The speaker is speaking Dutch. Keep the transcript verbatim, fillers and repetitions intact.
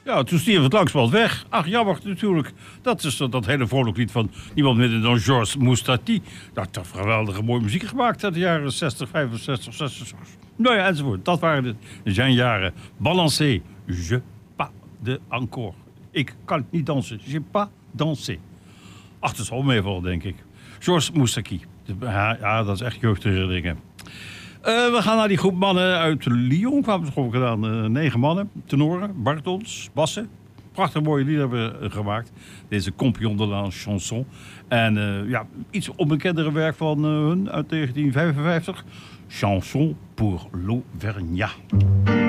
Ja, toen stierf het langzamerhand weg. Ach, jammer natuurlijk. Dat is dat, dat hele vrolijk lied van niemand minder dan Georges Moustaki. Dat heeft geweldige mooie muziek gemaakt uit de jaren zestig, vijfenzestig, zesenzestig. Nou ja, enzovoort. Dat waren de, zijn jaren. Balancer. Je pas de encore. Ik kan niet dansen. Je pas danser. Ach, dat zal meevallen, denk ik. Georges Moustaki. Ja, ja, dat is echt jeugdherinneringen. Uh, we gaan naar die groep mannen uit Lyon. Kwamen ze gewoon gedaan. Uh, negen mannen. Tenoren, baritons, bassen. Prachtig mooie lieden hebben we gemaakt. Deze Compagnon de la Chanson. En uh, ja, iets onbekendere werk van uh, hun uit negentien vijfenvijftig. Chanson pour l'Auvergnat.